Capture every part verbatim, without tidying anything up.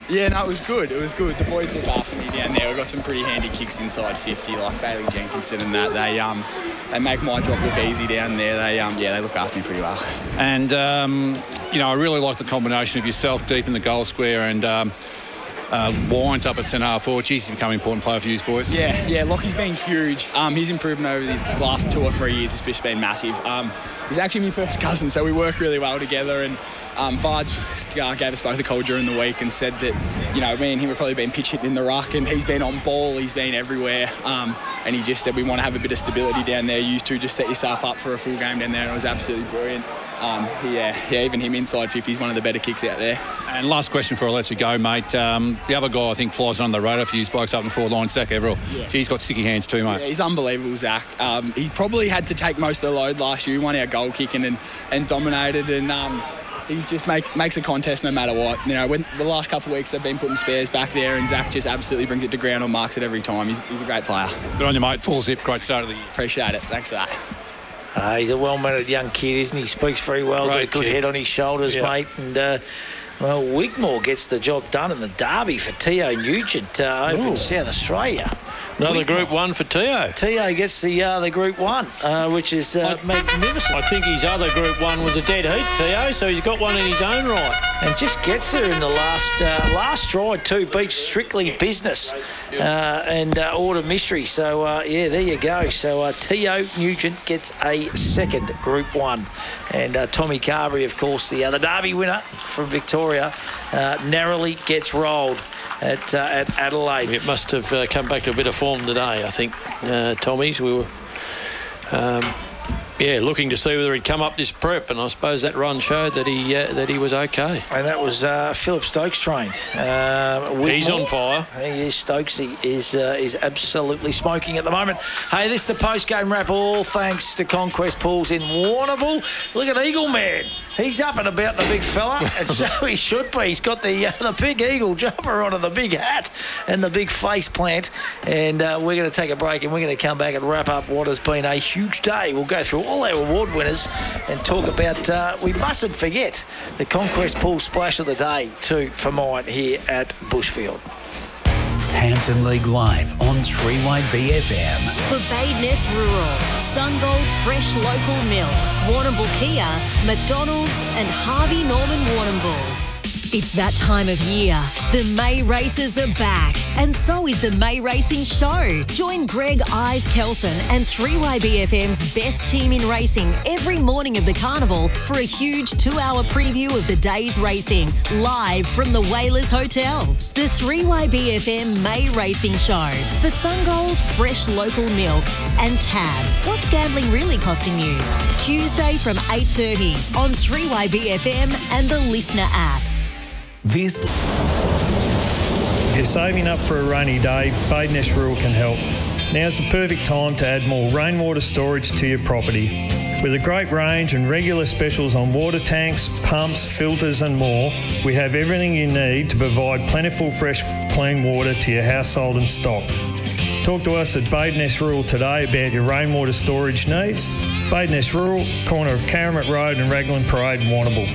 Yeah, no, it was good. It was good. The boys look after me down there. We've got some pretty handy kicks inside fifty, like Bailey Jenkinson and that. They um, they make my job look easy down there. They um, yeah, they look after me pretty well. And um, you know, I really like the combination of yourself deep in the goal square and. Um, Uh, winds up at centre half forward. Geez, he's become an important player for you boys. Yeah, yeah, Lockie's been huge. Um, his improvement over the last two or three years has just been massive. Um, he's actually my first cousin, so we work really well together. And um, Bards uh, gave us both a call during the week and said that, you know, me and him have probably been pitch hitting in the ruck, and he's been on ball, he's been everywhere. Um, and he just said we want to have a bit of stability down there. You two just set yourself up for a full game down there, and it was absolutely brilliant. Um, yeah, yeah, even him inside fifty is one of the better kicks out there. And last question before I let you go, mate. Um, the other guy I think flies under the radar for you blokes up in the forward line, Zach Everell. Yeah. Gee, he's got sticky hands too, mate. Yeah, he's unbelievable, Zach. Um, he probably had to take most of the load last year. He won our goal kicking and, and dominated, and um, he just make, makes a contest no matter what. You know, when the last couple of weeks they've been putting spares back there, and Zach just absolutely brings it to ground or marks it every time. He's, he's a great player. Good on you, mate. Full zip. Great start of the year. Appreciate it. Thanks for that. Uh, he's a well-mannered young kid, isn't he? Speaks very well, got a good kid. Head on his shoulders, yeah. mate. And, uh, well, Wigmore gets the job done in the derby for Teo Nugent uh, over Ooh. in South Australia. Another Wigmore. Group One for Teo. Teo gets the uh, the Group One, uh, which is uh, I, magnificent. I think his other Group One was a dead heat, Teo, so he's got one in his own right. And just gets there in the last uh, last stride too. Beats Strictly Business uh, and uh, Order Mystery. So uh, yeah, there you go. So uh, Teo Nugent gets a second Group One, and uh, Tommy Carberry, of course, the other derby winner from Victoria, uh, narrowly gets rolled at uh, at Adelaide. It must have uh, come back to a bit of form today, I think, uh, Tommy's. We were, um, yeah, looking to see whether he'd come up this prep, and I suppose that run showed that he uh, that he was okay. And that was uh, Philip Stokes trained. Uh, He's on fire. He is. Stokes he is uh, is absolutely smoking at the moment. Hey, this is the post-game wrap, all thanks to Conquest Pools in Warrnambool. Look at Eagle Man. He's up and about, the big fella, and so he should be. He's got the uh, the big eagle jumper on and the big hat and the big face plant. And uh, we're going to take a break, and we're going to come back and wrap up what has been a huge day. We'll go through all our award winners and talk about, uh, we mustn't forget, the Conquest Pool Splash of the Day, too, for mine here at Bushfield. Hampton League Live on three Y B F M. For Badeness Rural, Sungold Fresh Local Milk, Warrnambool Kia, McDonald's and Harvey Norman Warrnambool. It's that time of year. The May races are back, and so is the May Racing Show. Join Greg Eyes Kelson and three Y B F M's best team in racing every morning of the carnival for a huge two-hour preview of the day's racing, live from the Whalers Hotel. The three Y B F M May Racing Show for Sungold, Fresh Local Milk and Tab. What's gambling really costing you? Tuesday from eight thirty on three Y B F M and the Listener app. This. If you're saving up for a rainy day, Badeness Rural can help. Now's the perfect time to add more rainwater storage to your property. With a great range and regular specials on water tanks, pumps, filters and more, we have everything you need to provide plentiful fresh clean water to your household and stock. Talk to us at Badeness Rural today about your rainwater storage needs. Badeness Rural, corner of Karamat Road and Raglan Parade, Warrnambool.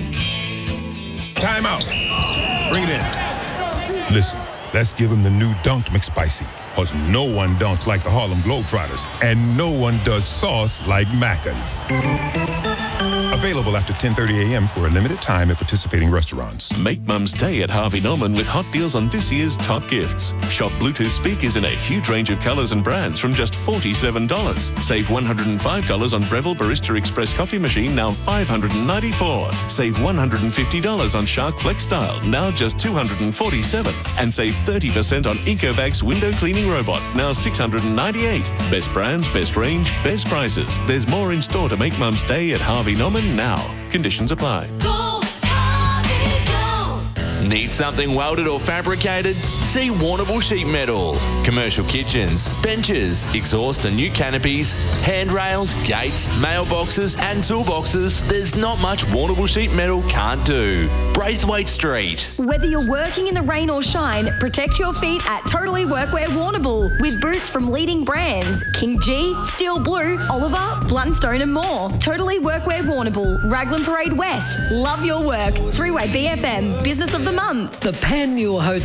Time out. Bring it in. Listen, let's give him the new Dunked McSpicy. Because no one dunks like the Harlem Globetrotters. And no one does sauce like Macca's. Available after ten thirty a.m. for a limited time at participating restaurants. Make Mum's Day at Harvey Norman with hot deals on this year's top gifts. Shop Bluetooth speakers in a huge range of colours and brands from just forty-seven dollars. Save one hundred five dollars on Breville Barista Express coffee machine, now five hundred ninety-four dollars. Save one hundred fifty dollars on Shark Flex Style, now just two hundred forty-seven dollars. And save thirty percent on Ecovacs window cleaning robot, now six hundred ninety-eight dollars. Best brands, best range, best prices. There's more in store to make Mum's Day at Harvey Norman now. Conditions apply. Go, Harvey, go! Need something welded or fabricated? See Warrnambool Sheet Metal. Commercial kitchens, benches, exhaust and new canopies, handrails, gates, mailboxes and toolboxes. There's not much Warrnambool Sheet Metal can't do. Braithwaite Street. Whether you're working in the rain or shine, protect your feet at Totally Workwear Warrnambool with boots from leading brands King G, Steel Blue, Oliver, Bluntstone and more. Totally Workwear Warrnambool, Raglan Parade West. Love your work. three way B F M, Business of the Month. The Panmure Hotel